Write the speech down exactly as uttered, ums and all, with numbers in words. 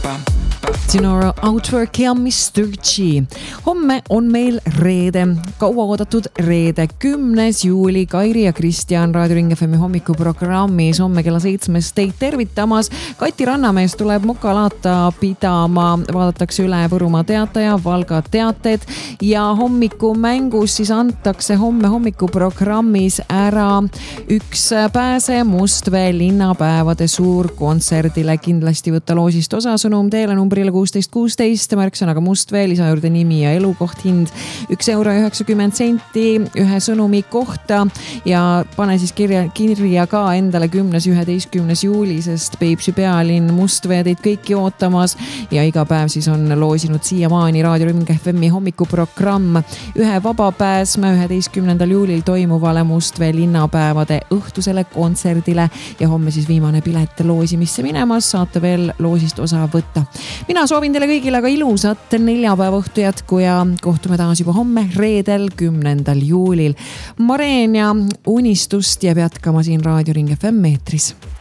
Sinora Outwork ja mister G. Homme on meil reede, kaua oodatud reede, kümnes juuli. Kairi ja Kristjan Raadio Ring F M hommikuprogrammis homme kella seitsmest teid tervitamas. Kati Rannamees tuleb Mokalaata pidama, vaadatakse üle Võrumaa Teataja, Valga teated ja hommikumängus siis antakse homme hommikuprogrammis ära üks pääse Mustvee linnapäevade suurkontserdile. Kindlasti võtta loosist osa, sõnum teele numbrile kuusteist kuusteist, märksõnaga Mustvee, lisa juurde nimi ja elukoht, hind üks euro ja üheksakümmend senti ühe sõnumi kohta ja pane siis kirja, kirja ka endale kümnes üheteistkümnes juuli, sest Peipsi pealinn Mustvee teid kõiki ootamas ja iga päev siis on loosinud siiamaani Raadio Ring F M hommikuprogramm ühe vabapääsme üheteistkümnendal juulil toimuvale Mustvee linnapäevade õhtusele kontserdile ja homme siis viimane pilet loosimisse minemas, saate veel loosist osa võtta. Mina soovin teile kõigile aga ilusat neljapäeva õhtu jätku ja kohtume taas juba homme reedel kümnendal juulil. Mareen ja unistust jääb jätkama siin Raadio Ring F M meetris.